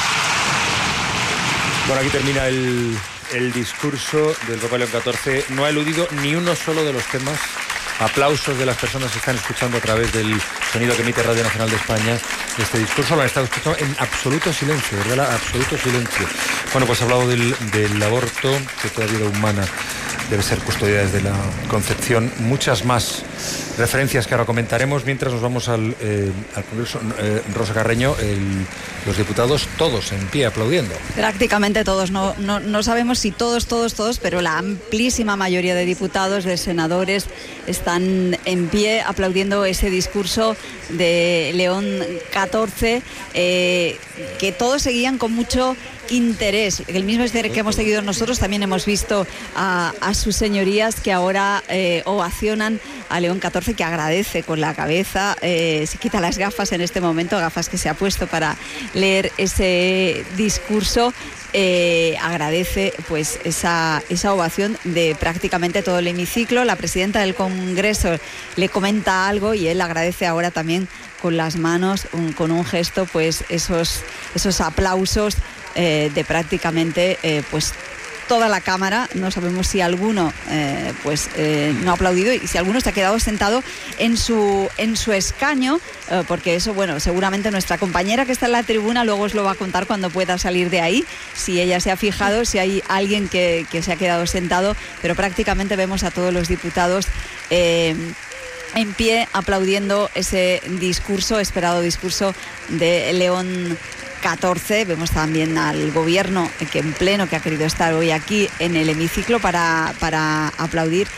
Bueno, aquí termina el, el discurso del Papa León catorce. No ha eludido ni uno solo de los temas. Aplausos de las personas que están escuchando a través del sonido que emite Radio Nacional de España. Este discurso lo han estado escuchando en absoluto silencio, ¿verdad? Absoluto silencio. Bueno, pues ha hablado del, del aborto, que toda vida humana debe ser custodia desde la concepción. Muchas más referencias que ahora comentaremos mientras nos vamos al, eh, al Congreso. Eh, Rosa Carreño, el, los diputados todos en pie aplaudiendo. Prácticamente todos, no, no, no sabemos si todos, todos, todos, pero la amplísima mayoría de diputados, de senadores, están en pie aplaudiendo ese discurso de León catorce, eh, que todos seguían con mucho interés. El mismo interés que hemos seguido nosotros, también hemos visto a, a sus señorías que ahora eh, ovacionan a León catorce, que agradece con la cabeza, eh, se quita las gafas en este momento, gafas que se ha puesto para leer ese discurso. Eh, agradece pues esa, esa ovación de prácticamente todo el hemiciclo. La presidenta del Congreso le comenta algo y él agradece ahora también con las manos, un, con un gesto, pues esos, esos aplausos eh, de prácticamente eh, pues toda la Cámara. No sabemos si alguno eh, pues eh, no ha aplaudido y si alguno se ha quedado sentado en su en su escaño, eh, porque eso, bueno, seguramente nuestra compañera que está en la tribuna luego os lo va a contar cuando pueda salir de ahí, si ella se ha fijado, si hay alguien que, que se ha quedado sentado, pero prácticamente vemos a todos los diputados eh, en pie aplaudiendo ese discurso, esperado discurso de León catorce. Vemos también al gobierno que en pleno, que ha querido estar hoy aquí en el hemiciclo para, para aplaudir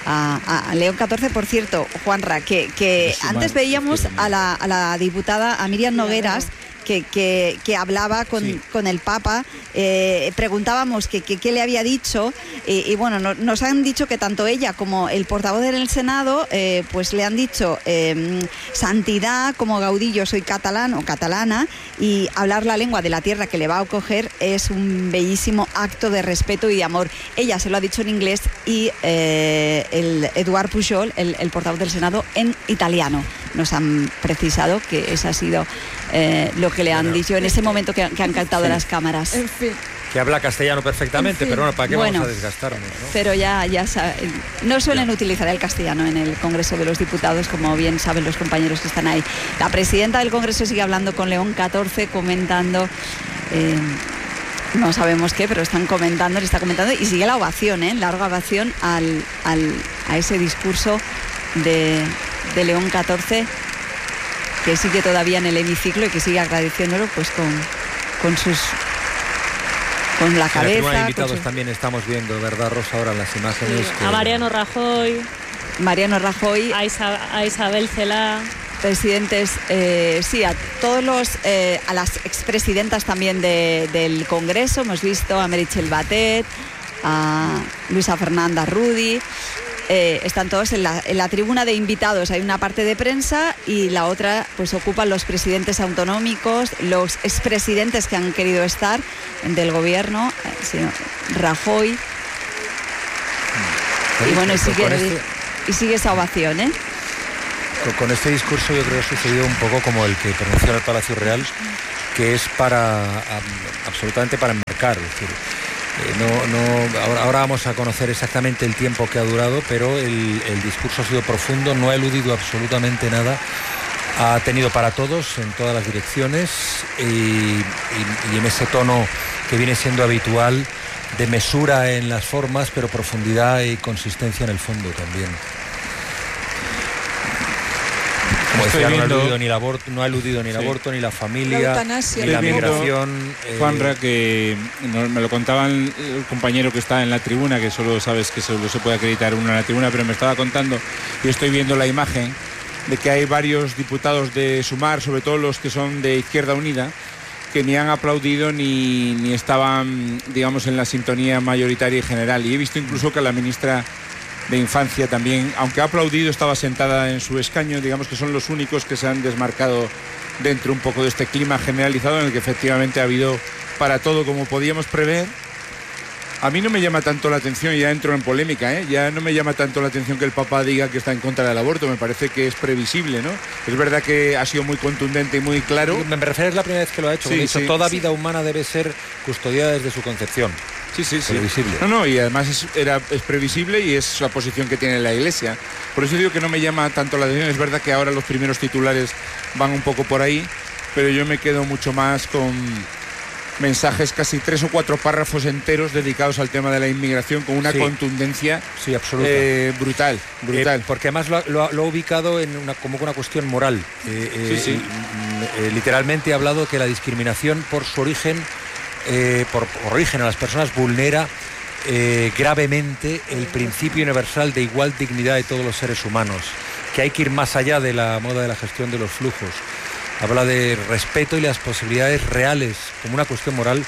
a, a León catorce. Por cierto, Juanra, que, que antes veíamos a la, a la diputada, a Miriam Nogueras, Que, que, que hablaba con, sí. con el Papa, eh, preguntábamos qué que, que le había dicho y, y bueno, no, nos han dicho que tanto ella como el portavoz en el Senado eh, pues le han dicho eh, santidad, como Gaudí, yo soy catalán o catalana, y hablar la lengua de la tierra que le va a acoger es un bellísimo acto de respeto y de amor. Ella se lo ha dicho en inglés y eh, el Eduard Pujol, el, el portavoz del Senado, en italiano. Nos han precisado que ese ha sido eh, lo que le han bueno, dicho en ese momento que, que han captado sí. las cámaras. En fin. Que habla castellano perfectamente, en fin. Pero bueno, ¿para qué bueno, vamos a desgastarnos, ¿no? Pero ya, ya sabe, no suelen ya. utilizar el castellano en el Congreso de los Diputados, como bien saben los compañeros que están ahí. La presidenta del Congreso sigue hablando con León catorce, comentando... Eh, no sabemos qué, pero están comentando, le está comentando, y sigue la ovación, ¿eh? Larga ovación al, al, a ese discurso de, de León catorce, que sigue todavía en el hemiciclo y que sigue agradeciéndolo pues con, con sus con la cabeza. En la invitados sus... también estamos viendo, ¿verdad, Rosa? Ahora las imágenes. Sí, que... A Mariano Rajoy. Mariano Rajoy. A, Isa, a Isabel Cela. Presidentes, eh, sí, a todos los, eh, a las expresidentas también de, del Congreso. Hemos visto a Meritxell Batet, a Luisa Fernanda Rudi. eh, están todos en la, en la tribuna de invitados. Hay una parte de prensa y la otra pues ocupan los presidentes autonómicos, los expresidentes que han querido estar del gobierno, eh, señor Rajoy. Y bueno, y sigue, este... y sigue esa ovación, ¿eh? Con, con este discurso yo creo que ha sucedido un poco como el que pronunció en el Palacio Real, que es para um, absolutamente para enmarcar. Es decir, eh, no, no, ahora, ahora vamos a conocer exactamente el tiempo que ha durado, pero el, el discurso ha sido profundo, no ha eludido absolutamente nada. Ha tenido para todos en todas las direcciones y, y, y en ese tono que viene siendo habitual de mesura en las formas, pero profundidad y consistencia en el fondo también. Como decía, no ha eludido ni el aborto, no ha eludido ni el sí. aborto, ni la familia, la ni la migración. Eh... Juanra, que no, me lo contaba el compañero que está en la tribuna, que solo sabes que solo se puede acreditar uno en la tribuna, pero me estaba contando, y estoy viendo la imagen, de que hay varios diputados de Sumar, sobre todo los que son de Izquierda Unida, que ni han aplaudido ni, ni estaban, digamos, en la sintonía mayoritaria y general. Y he visto incluso que la ministra de Infancia también, aunque ha aplaudido, estaba sentada en su escaño. Digamos que son los únicos que se han desmarcado dentro un poco de este clima generalizado en el que efectivamente ha habido para todo, como podíamos prever. A mí no me llama tanto la atención, ya entro en polémica, ¿eh? Ya no me llama tanto la atención que el Papa diga que está en contra del aborto, me parece que es previsible, ¿no? Es verdad que ha sido muy contundente y muy claro. Me refiero, es la primera vez que lo ha hecho, sí, dicho, sí, toda vida sí. humana debe ser custodiada desde su concepción. Sí, sí, sí. Previsible. No, no, y además es, era, es previsible y es la posición que tiene la Iglesia. Por eso digo que no me llama tanto la atención. Es verdad que ahora los primeros titulares van un poco por ahí, pero yo me quedo mucho más con mensajes, casi tres o cuatro párrafos enteros dedicados al tema de la inmigración con una sí. contundencia sí, absoluta. Eh, brutal, brutal. Eh, porque además lo ha, lo ha, lo ha ubicado en una, como una cuestión moral. Eh, eh, sí, sí. Eh, literalmente ha hablado que la discriminación por su origen, eh, por, por origen a las personas, vulnera eh, gravemente el principio universal de igual dignidad de todos los seres humanos, que hay que ir más allá de la moda de la gestión de los flujos. Habla de respeto y las posibilidades reales como una cuestión moral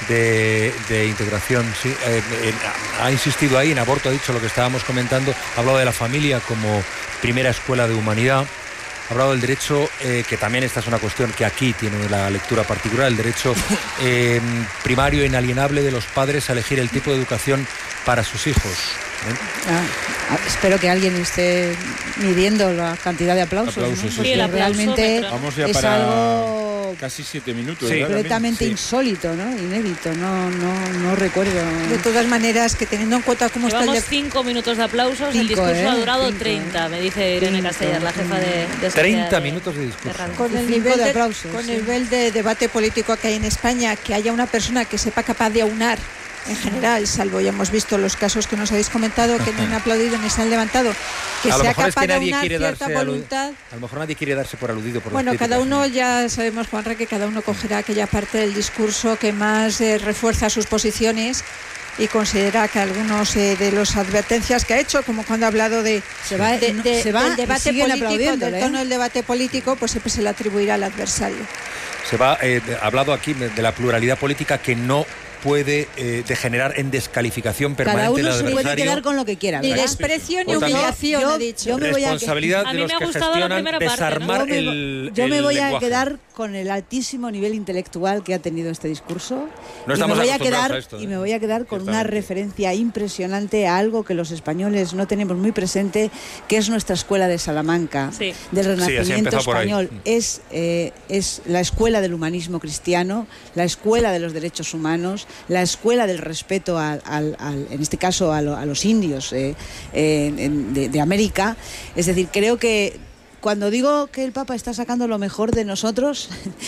de, de integración. Sí, eh, eh, ha insistido ahí en aborto, ha dicho lo que estábamos comentando, ha hablado de la familia como primera escuela de humanidad, ha hablado del derecho, eh, que también esta es una cuestión que aquí tiene la lectura particular, el derecho eh, primario e inalienable de los padres a elegir el tipo de educación para sus hijos. ¿eh? Ah, espero que alguien esté midiendo la cantidad de aplausos, aplausos ¿no? sí, Porque sí. realmente Vamos ya es para algo casi siete minutos, sí. completamente sí. insólito, ¿no? Inédito, no, no, no recuerdo. De todas maneras, que teniendo en cuenta cómo Llevamos está el de... cinco minutos de aplausos, cinco, el discurso ¿eh? ha durado cinco, treinta, me dice Irene cinco, Castellar, la jefa de, de treinta de, minutos de discurso. De con el Cinco nivel de de, aplausos, con sí. el nivel de debate político que hay en España, que haya una persona que sepa capaz de aunar en general, salvo ya hemos visto los casos que nos habéis comentado, que no han aplaudido ni se han levantado, que a sea capaz es que de aunar cierta voluntad. A lo mejor nadie quiere darse por aludido por Bueno, cada uno, ¿no? ya sabemos, Juanra, que cada uno cogerá aquella parte del discurso que más eh, refuerza sus posiciones y considera que algunos eh, de las advertencias que ha hecho, como cuando ha hablado de, se va, de, no, de, se va del debate político, del ¿eh? tono del debate político, pues siempre se le atribuirá al adversario. Se va, eh, ha hablado aquí de, de la pluralidad política que no puede eh, degenerar en descalificación permanente. Cada uno del se adversario. puede quedar con lo que quiera. Ni ¿verdad? desprecio ni Por tanto, humillación, yo, ha dicho. yo me voy a responsabilidad A de mí los me ha que gustado la gestionan primera parte, ¿no? desarmar Yo me, el yo me el voy lenguaje. a quedar con el altísimo nivel intelectual que ha tenido este discurso. No y estamos me voy a acostumbrados quedar a esto, ¿eh? y me voy a quedar con una Ciertamente. referencia impresionante a algo que los españoles no tenemos muy presente, que es nuestra escuela de Salamanca, Sí. del Sí, así Renacimiento empezó por ahí. español. Es eh, es la escuela del humanismo cristiano, la escuela de los derechos humanos, la escuela del respeto a, al, al, en este caso a, lo, a los indios eh, eh, en, de, de América. Es decir, creo que cuando digo que el Papa está sacando lo mejor de nosotros,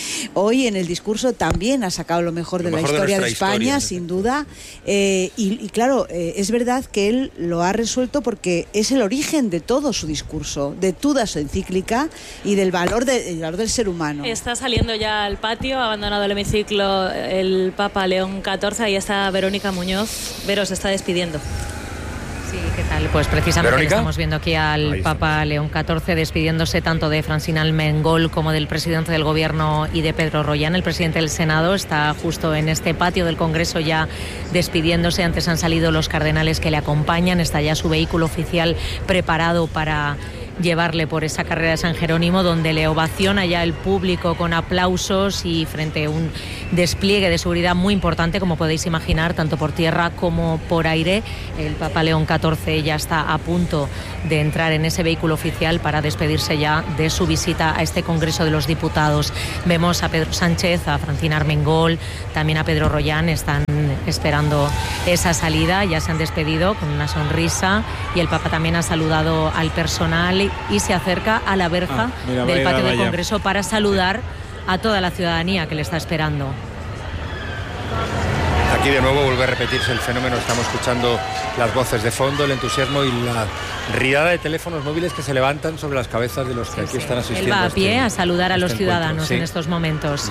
hoy en el discurso también ha sacado lo mejor Lo de mejor la historia de de, nuestra España, historia, sin duda. Eh, y, y claro, eh, es verdad que él lo ha resuelto porque es el origen de todo su discurso, de toda su encíclica y del valor, de, el valor del ser humano. Está saliendo ya al patio, ha abandonado el hemiciclo el Papa León catorce, ahí está Verónica Muñoz. Vero se está despidiendo. Sí, ¿qué tal? Pues precisamente ¿Verónica? Estamos viendo aquí al Papa León catorce despidiéndose tanto de Francina Armengol como del presidente del Gobierno y de Pedro Rollán. El presidente del Senado está justo en este patio del Congreso ya despidiéndose. Antes han salido los cardenales que le acompañan. Está ya su vehículo oficial preparado para llevarle por esa carrera de San Jerónimo, donde le ovaciona ya el público con aplausos y frente a un despliegue de seguridad muy importante, como podéis imaginar, tanto por tierra como por aire. El Papa León catorce ya está a punto de entrar en ese vehículo oficial para despedirse ya de su visita a este Congreso de los Diputados. Vemos a Pedro Sánchez, a Francina Armengol, también a Pedro Rollán, están esperando esa salida, ya se han despedido con una sonrisa y el Papa también ha saludado al personal y se acerca a la verja ah, mira, del patio vaya, del vaya. Congreso para saludar a toda la ciudadanía que le está esperando. Aquí de nuevo vuelve a repetirse el fenómeno. Estamos escuchando las voces de fondo, el entusiasmo y la riada de teléfonos móviles que se levantan sobre las cabezas de los que Sí, aquí sí. están asistiendo. Él va a pie este, a saludar a este los encuentro. ciudadanos Sí. en estos momentos.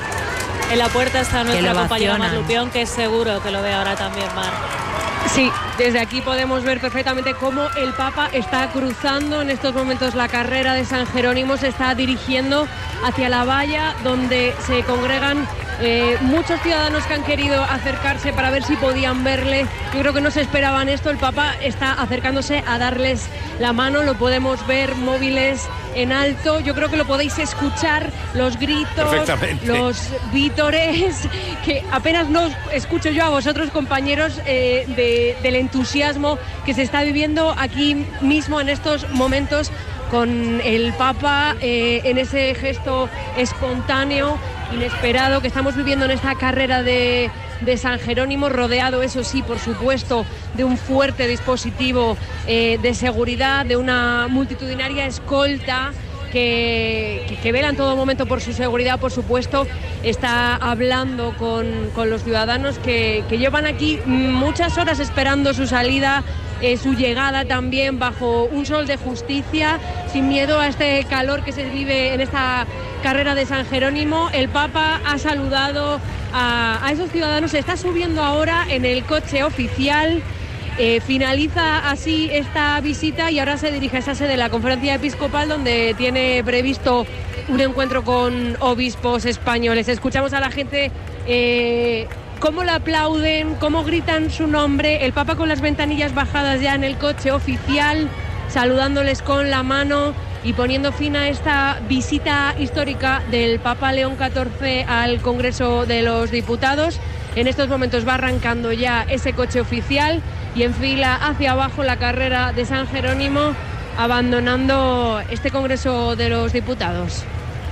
En la puerta está Que nuestra lo compañera Mar ovacionan. Lupión, que es seguro que lo ve ahora también, Mar. Sí, desde aquí podemos ver perfectamente cómo el Papa está cruzando en estos momentos la carrera de San Jerónimo, se está dirigiendo hacia la valla donde se congregan eh, muchos ciudadanos que han querido acercarse para ver si podían verle. Yo creo que no se esperaban esto, el Papa está acercándose a darles la mano, lo podemos ver, móviles en alto, yo creo que lo podéis escuchar, los gritos, los vítores, que apenas no os escucho yo a vosotros, compañeros, eh, de, del entusiasmo que se está viviendo aquí mismo en estos momentos con el Papa eh, en ese gesto espontáneo, inesperado que estamos viviendo en esta carrera de, de San Jerónimo, rodeado, eso sí, por supuesto, de un fuerte dispositivo eh, de seguridad, de una multitudinaria escolta que, que, que vela en todo momento por su seguridad, por supuesto. Está hablando con, con los ciudadanos que, que llevan aquí muchas horas esperando su salida, eh, su llegada también bajo un sol de justicia, sin miedo a este calor que se vive en esta carrera de San Jerónimo. El Papa ha saludado a, a esos ciudadanos, se está subiendo ahora en el coche oficial. Eh, finaliza así esta visita y ahora se dirige a esa sede de la Conferencia Episcopal, donde tiene previsto un encuentro con obispos españoles. Escuchamos a la gente eh, cómo la aplauden, cómo gritan su nombre. El Papa con las ventanillas bajadas ya en el coche oficial, saludándoles con la mano y poniendo fin a esta visita histórica del Papa León catorce al Congreso de los Diputados. En estos momentos va arrancando ya ese coche oficial y enfila hacia abajo la carrera de San Jerónimo, abandonando este Congreso de los Diputados.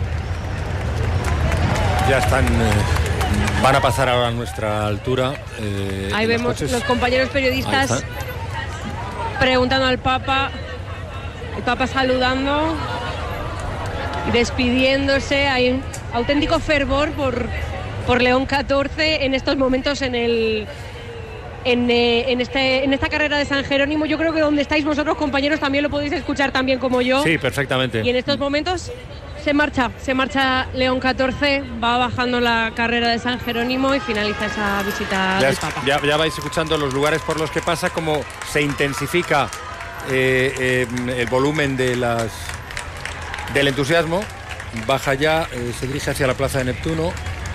Ya están, eh, van a pasar ahora a nuestra altura. Eh, Ahí vemos los, los compañeros periodistas preguntando al Papa, el Papa saludando y despidiéndose. Hay un auténtico fervor por, por León catorce en estos momentos en el... En, eh, en, este, en esta carrera de San Jerónimo. Yo creo que donde estáis vosotros, compañeros, también lo podéis escuchar también como yo. Sí, perfectamente. Y en estos momentos se marcha, se marcha León catorce, va bajando la carrera de San Jerónimo y finaliza esa visita Ya, del Papa. ya, ya vais escuchando los lugares por los que pasa, cómo se intensifica eh, eh, el volumen de las del entusiasmo. Baja ya, eh, se dirige hacia la Plaza de Neptuno.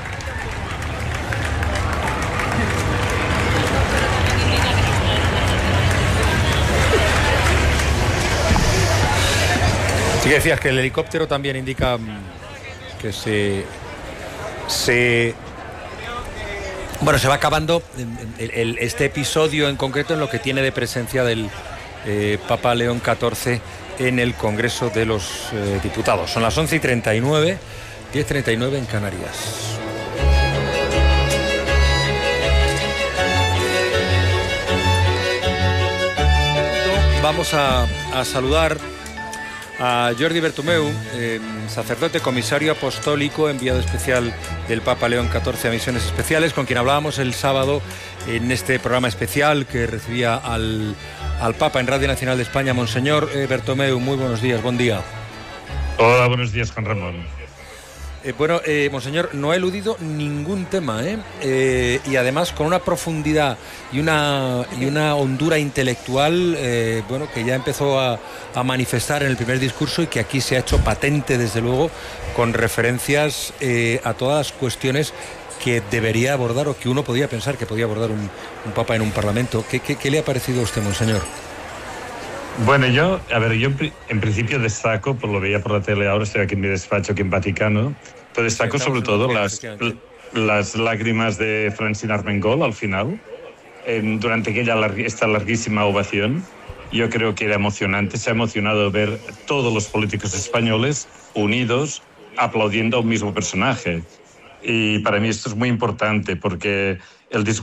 Sí que decías que el helicóptero también indica que se, se bueno, se va acabando el, el, este episodio en concreto en lo que tiene de presencia del eh, Papa León catorce en el Congreso de los eh, Diputados. Son las once y treinta y nueve, diez y treinta y nueve en Canarias. Vamos a, a saludar a Jordi Bertomeu, eh, sacerdote, comisario apostólico, enviado especial del Papa León catorce a Misiones Especiales, con quien hablábamos el sábado en este programa especial que recibía al, al Papa en Radio Nacional de España. Monseñor eh, Bertomeu, muy buenos días, buen día. Hola, buenos días, Juan Ramón. Eh, bueno, eh, monseñor, no ha eludido ningún tema, ¿eh? Eh, y además con una profundidad y una, y una hondura intelectual, eh, bueno, que ya empezó a, a manifestar en el primer discurso y que aquí se ha hecho patente, desde luego, con referencias eh, a todas las cuestiones que debería abordar o que uno podía pensar que podía abordar un, un papa en un parlamento. ¿Qué, qué, qué le ha parecido a usted, monseñor? Bueno, yo, a ver, yo en principio destaco, por lo veía por la tele ahora, estoy aquí en mi despacho, aquí en Vaticano, pero destaco sobre todo las, las lágrimas de Francine Armengol al final, en, durante aquella esta larguísima ovación. Yo creo que era emocionante, se ha emocionado ver todos los políticos españoles unidos aplaudiendo a un mismo personaje. Y para mí esto es muy importante porque el discurso